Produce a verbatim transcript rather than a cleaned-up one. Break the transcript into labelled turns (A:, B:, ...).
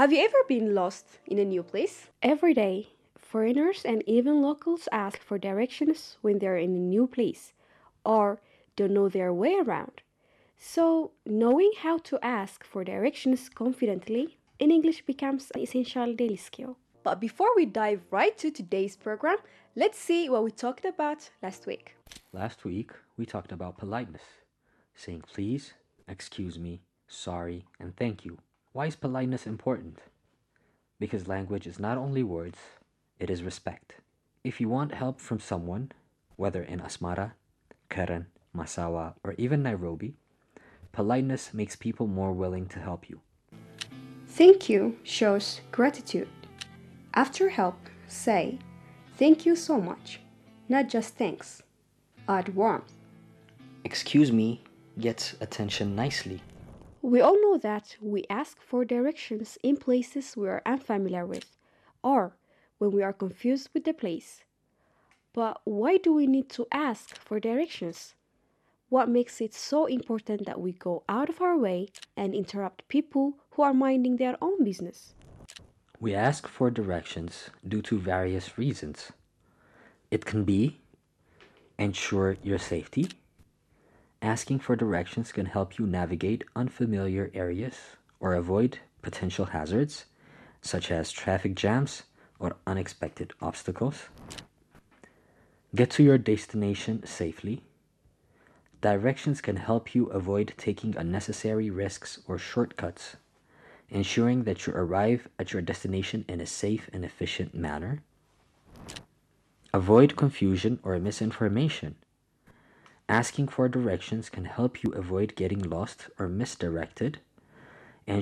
A: Have you ever been lost in a new place?
B: Every day, foreigners and even locals ask for directions when they're in a new place or don't know their way around. So, knowing how to ask for directions confidently in English becomes an essential daily skill.
A: But before we dive right to today's program, let's see what we talked about last week.
C: Last week, we talked about politeness, saying please, excuse me, sorry, and thank you. Why is politeness important? Because language is not only words, it is respect. If you want help from someone, whether in Asmara, Karen, Masawa, or even Nairobi, politeness makes people more willing to help you.
B: Thank you shows gratitude. After help, say, thank you so much, not just thanks. Add warmth.
C: Excuse me gets attention nicely.
B: We all know that we ask for directions in places we are unfamiliar with or when we are confused with the place. But why do we need to ask for directions? What makes it so important that we go out of our way and interrupt people who are minding their own business?
C: We ask for directions due to various reasons. It can be ensure your safety. Asking for directions can help you navigate unfamiliar areas or avoid potential hazards, such as traffic jams or unexpected obstacles. Get to your destination safely. Directions can help you avoid taking unnecessary risks or shortcuts, ensuring that you arrive at your destination in a safe and efficient manner. Avoid confusion or misinformation. Asking for directions can help you avoid getting lost or misdirected